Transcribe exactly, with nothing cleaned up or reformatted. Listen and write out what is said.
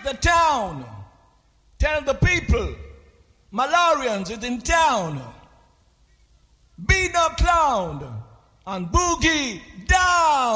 the town. Tell the people, Malarians is in town. Be no clown and boogie down.